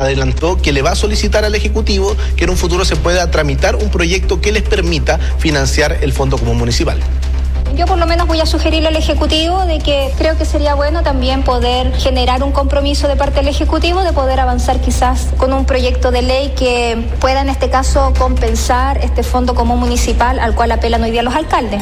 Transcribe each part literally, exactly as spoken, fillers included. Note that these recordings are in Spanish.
adelantó que le va a solicitar al Ejecutivo que en un futuro se pueda tramitar un proyecto que les permita financiar el Fondo Común Municipal. Yo por lo menos voy a sugerirle al Ejecutivo de que creo que sería bueno también poder generar un compromiso de parte del Ejecutivo de poder avanzar quizás con un proyecto de ley que pueda en este caso compensar este Fondo Común Municipal al cual apelan hoy día los alcaldes.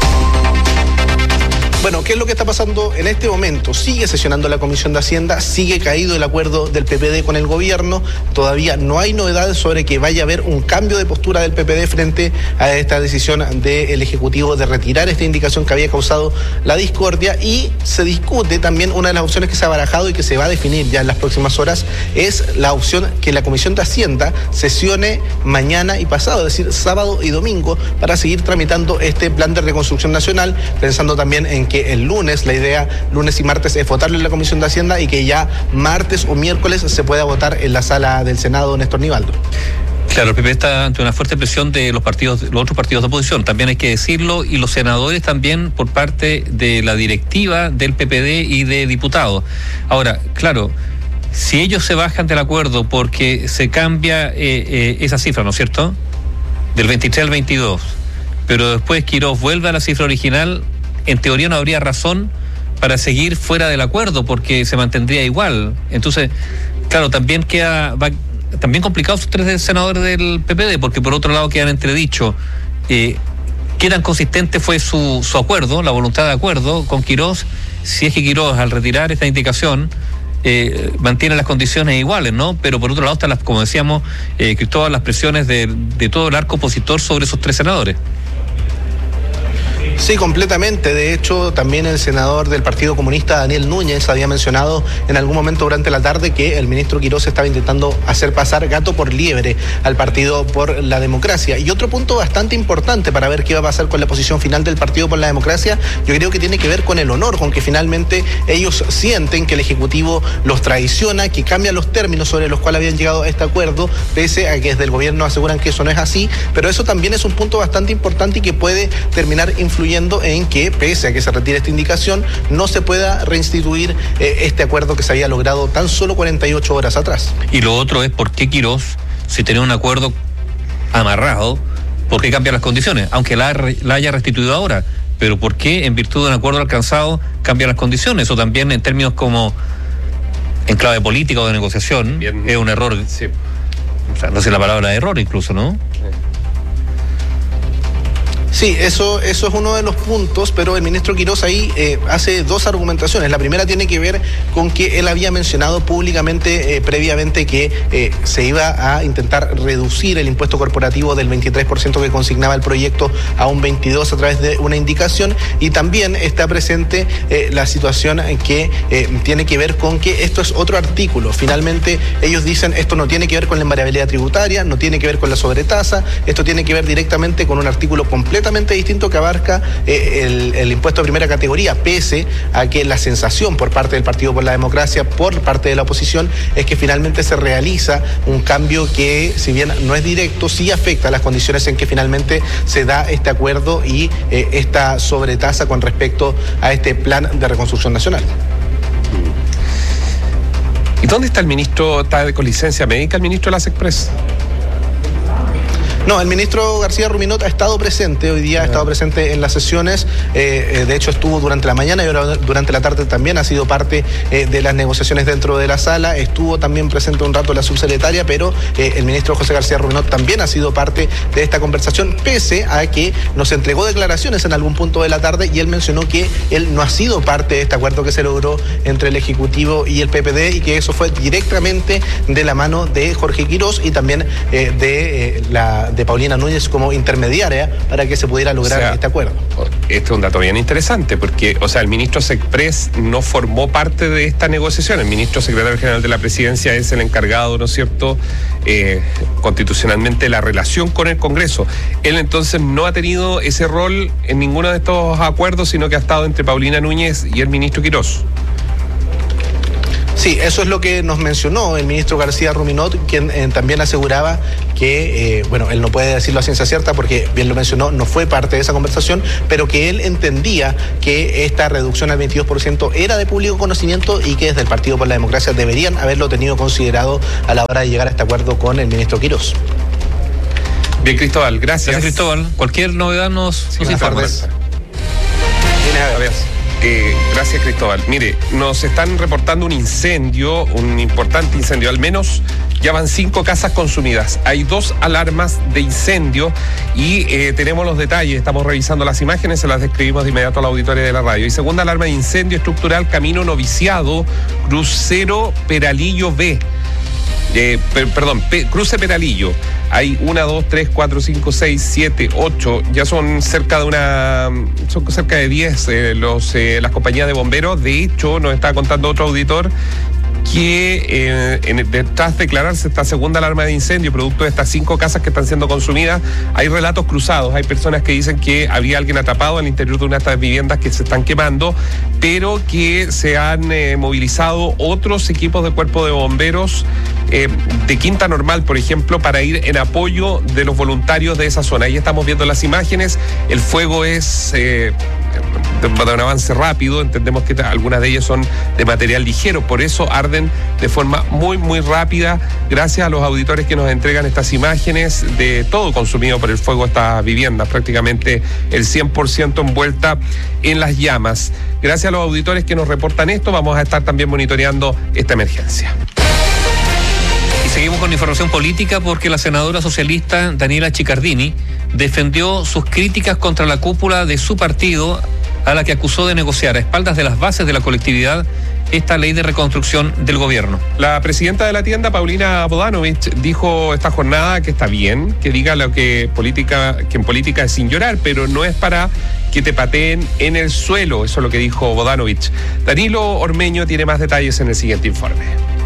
Bueno, ¿qué es lo que está pasando en este momento? Sigue sesionando la Comisión de Hacienda, sigue caído el acuerdo del P P D con el gobierno, todavía no hay novedades sobre que vaya a haber un cambio de postura del P P D frente a esta decisión del Ejecutivo de retirar esta indicación que había causado la discordia, y se discute también una de las opciones que se ha barajado y que se va a definir ya en las próximas horas, es la opción que la Comisión de Hacienda sesione mañana y pasado, es decir, sábado y domingo, para seguir tramitando este plan de reconstrucción nacional, pensando también en que el lunes, la idea lunes y martes es votarlo en la Comisión de Hacienda y que ya martes o miércoles se pueda votar en la sala del Senado, Néstor Nivaldo. Claro, el P P está ante una fuerte presión de los partidos, los otros partidos de oposición, también hay que decirlo, y los senadores también por parte de la directiva del P P D y de diputados. Ahora, claro, si ellos se bajan del acuerdo porque se cambia eh, eh, esa cifra, ¿no es cierto?, del veintitrés al veintidós, pero después Quirós vuelve a la cifra original, en teoría no habría razón para seguir fuera del acuerdo porque se mantendría igual. Entonces, claro, también queda va, también complicados los tres senadores del P P D, porque por otro lado quedan entredicho eh, qué tan consistente fue su, su acuerdo, la voluntad de acuerdo con Quirós, si es que Quirós al retirar esta indicación eh, mantiene las condiciones iguales, ¿no? Pero por otro lado están las, como decíamos, eh, todas las presiones de, de todo el arco opositor sobre esos tres senadores. Sí, completamente. De hecho, también el senador del Partido Comunista, Daniel Núñez, había mencionado en algún momento durante la tarde que el ministro Quirós estaba intentando hacer pasar gato por liebre al Partido por la Democracia. Y otro punto bastante importante para ver qué va a pasar con la posición final del Partido por la Democracia, yo creo que tiene que ver con el honor, con que finalmente ellos sienten que el Ejecutivo los traiciona, que cambian los términos sobre los cuales habían llegado a este acuerdo, pese a que desde el gobierno aseguran que eso no es así, pero eso también es un punto bastante importante y que puede terminar influyendo en que, pese a que se retire esta indicación, no se pueda reinstituir eh, este acuerdo que se había logrado tan solo cuarenta y ocho horas atrás. Y lo otro es por qué Quirós, si tenía un acuerdo amarrado, ¿por qué cambiar las condiciones? Aunque la, la haya restituido ahora, pero ¿por qué en virtud de un acuerdo alcanzado cambiar las condiciones? O también en términos como en clave política o de negociación, bien, es un error, sí. O sea, no sé la palabra error incluso, ¿no? Sí. Sí, eso, eso es uno de los puntos, pero el ministro Quirós ahí eh, hace dos argumentaciones. La primera tiene que ver con que él había mencionado públicamente eh, previamente que eh, se iba a intentar reducir el impuesto corporativo del veintitrés por ciento que consignaba el proyecto a un veintidós por ciento a través de una indicación, y también está presente eh, la situación que eh, tiene que ver con que esto es otro artículo. Finalmente ellos dicen esto no tiene que ver con la invariabilidad tributaria, no tiene que ver con la sobretasa, esto tiene que ver directamente con un artículo completamente distinto que abarca eh, el, el impuesto de primera categoría, pese a que la sensación por parte del Partido por la Democracia, por parte de la oposición, es que finalmente se realiza un cambio que, si bien no es directo, sí afecta a las condiciones en que finalmente se da este acuerdo y eh, esta sobretasa con respecto a este plan de reconstrucción nacional. ¿Y dónde está el ministro? ¿Está con licencia médica el ministro de las Express? No, el ministro García Ruminot ha estado presente, hoy día ha estado presente en las sesiones, eh, de hecho estuvo durante la mañana y ahora durante la tarde también ha sido parte eh, de las negociaciones dentro de la sala, estuvo también presente un rato la subsecretaria, pero eh, el ministro José García Ruminot también ha sido parte de esta conversación, pese a que nos entregó declaraciones en algún punto de la tarde y él mencionó que él no ha sido parte de este acuerdo que se logró entre el Ejecutivo y el P P D y que eso fue directamente de la mano de Jorge Quirós y también eh, de eh, la de Paulina Núñez como intermediaria para que se pudiera lograr, o sea, este acuerdo. Este es un dato bien interesante porque, o sea, el ministro Sexpress no formó parte de esta negociación. El ministro secretario general de la presidencia es el encargado, ¿no es cierto?, eh, constitucionalmente de la relación con el Congreso. Él entonces no ha tenido ese rol en ninguno de estos acuerdos, sino que ha estado entre Paulina Núñez y el ministro Quirós. Sí, eso es lo que nos mencionó el ministro García Ruminot, quien eh, también aseguraba que, eh, bueno, él no puede decirlo a ciencia cierta porque, bien lo mencionó, no fue parte de esa conversación, pero que él entendía que esta reducción al veintidós por ciento era de público conocimiento y que desde el Partido por la Democracia deberían haberlo tenido considerado a la hora de llegar a este acuerdo con el ministro Quirós. Bien, Cristóbal, gracias. Gracias, Cristóbal. Cualquier novedad nos, Sí, nos informa. Eh, gracias, Cristóbal. Mire, nos están reportando un incendio, un importante incendio, al menos ya van cinco casas consumidas. Hay dos alarmas de incendio y eh, tenemos los detalles, estamos revisando las imágenes, se las describimos de inmediato a la auditoria de la radio. Y segunda alarma de incendio estructural, Camino Noviciado, Crucero Peralillo B. Eh, per, perdón, Pe, Cruce Peralillo. Hay una, dos, tres, cuatro, cinco, seis, siete, ocho. Ya son cerca de una. Son cerca de diez eh, los, eh, las compañías de bomberos. De hecho, nos está contando otro auditor que eh, en, detrás de declararse esta segunda alarma de incendio, producto de estas cinco casas que están siendo consumidas, hay relatos cruzados. Hay personas que dicen que había alguien atrapado al interior de una de estas viviendas que se están quemando, pero que se han eh, movilizado otros equipos de cuerpo de bomberos eh, de Quinta Normal, por ejemplo, para ir en apoyo de los voluntarios de esa zona. Ahí estamos viendo las imágenes. El fuego es eh, de un avance rápido. Entendemos que algunas de ellas son de material ligero, por eso arden de forma muy muy rápida, gracias a los auditores que nos entregan estas imágenes de todo consumido por el fuego, estas viviendas, prácticamente el cien por ciento envuelta en las llamas. Gracias a los auditores que nos reportan esto, vamos a estar también monitoreando esta emergencia. Y seguimos con información política porque la senadora socialista Daniela Chiccardini defendió sus críticas contra la cúpula de su partido, a la que acusó de negociar a espaldas de las bases de la colectividad esta ley de reconstrucción del gobierno. La presidenta de la tienda, Paulina Bodanovich, dijo esta jornada que está bien, que diga lo que política, que en política es sin llorar, pero no es para que te pateen en el suelo. Eso es lo que dijo Bodanovich. Danilo Ormeño tiene más detalles en el siguiente informe.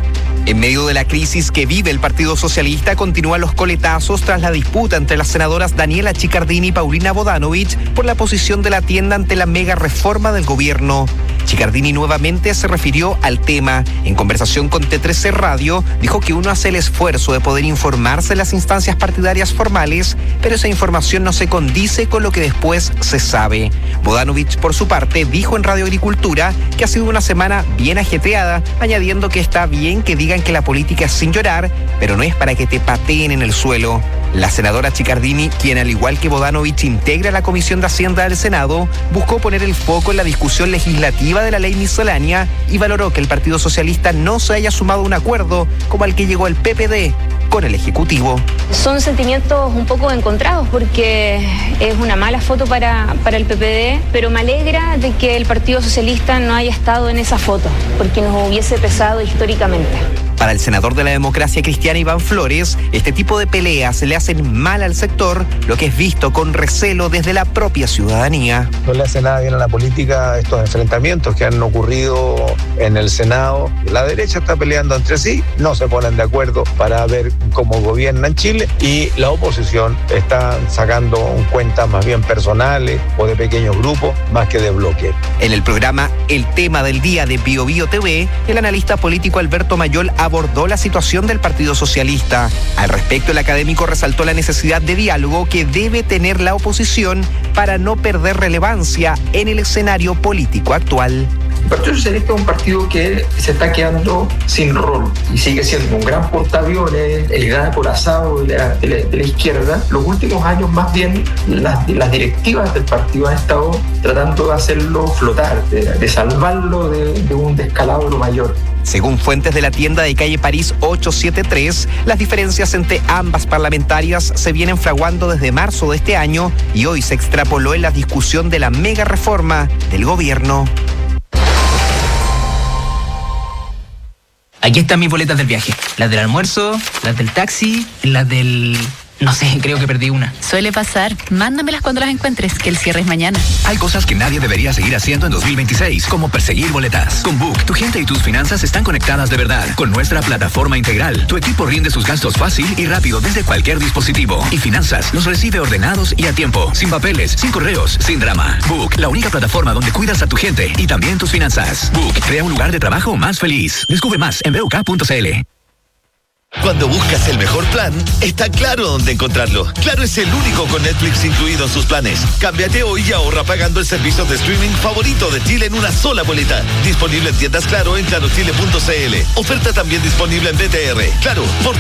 En medio de la crisis que vive el Partido Socialista, continúan los coletazos tras la disputa entre las senadoras Daniela Chiccardini y Paulina Bodanovich por la posición de la tienda ante la mega reforma del gobierno. Chiccardini nuevamente se refirió al tema. En conversación con T trece Radio, dijo que uno hace el esfuerzo de poder informarse en las instancias partidarias formales, pero esa información no se condice con lo que después se sabe. Bodanovich, por su parte, dijo en Radio Agricultura que ha sido una semana bien ajetreada, añadiendo que está bien que digan que la política es sin llorar, pero no es para que te pateen en el suelo. La senadora Chiccardini, quien al igual que Bodanovich integra la Comisión de Hacienda del Senado, buscó poner el foco en la discusión legislativa de la ley miscelánea y valoró que el Partido Socialista no se haya sumado a un acuerdo como al que llegó el P P D con el Ejecutivo. Son sentimientos un poco encontrados porque es una mala foto para, para el P P D, pero me alegra de que el Partido Socialista no haya estado en esa foto, porque nos hubiese pesado históricamente. Para el senador de la Democracia Cristiana Iván Flores, este tipo de peleas le hacen mal al sector, lo que es visto con recelo desde la propia ciudadanía. No le hace nada bien a la política estos enfrentamientos que han ocurrido en el Senado. La derecha está peleando entre sí, no se ponen de acuerdo para ver cómo gobiernan Chile, y la oposición está sacando cuentas más bien personales o de pequeños grupos más que de bloque. En el programa El Tema del Día de Bio Bio T V, el analista político Alberto Mayol abordó la situación del Partido Socialista. Al respecto, el académico resaltó la necesidad de diálogo que debe tener la oposición para no perder relevancia en el escenario político actual. El Partido Socialista es un partido que se está quedando sin rol y sigue siendo un gran portaaviones, el gran acorazado de la, de la, de la izquierda. Los últimos años, más bien, las, las directivas del partido han estado tratando de hacerlo flotar, de, de salvarlo de, de un descalabro mayor. Según fuentes de la tienda de calle París ochocientos setenta y tres, las diferencias entre ambas parlamentarias se vienen fraguando desde marzo de este año y hoy se extrapoló en la discusión de la mega reforma del gobierno. Aquí están mis boletas del viaje. Las del almuerzo, las del taxi, las del No sé, creo que perdí una. Suele pasar. Mándamelas cuando las encuentres, que el cierre es mañana. Hay cosas que nadie debería seguir haciendo en dos mil veintiséis, como perseguir boletas. Con Book, tu gente y tus finanzas están conectadas de verdad. Con nuestra plataforma integral, tu equipo rinde sus gastos fácil y rápido desde cualquier dispositivo. Y finanzas los recibe ordenados y a tiempo. Sin papeles, sin correos, sin drama. Book, la única plataforma donde cuidas a tu gente y también tus finanzas. Book, crea un lugar de trabajo más feliz. Descubre más en b u k punto c l. Cuando buscas el mejor plan, está Claro dónde encontrarlo. Claro es el único con Netflix incluido en sus planes. Cámbiate hoy y ahorra pagando el servicio de streaming favorito de Chile en una sola boleta. Disponible en tiendas Claro en claro chile punto c l. Oferta también disponible en B T R. Claro, por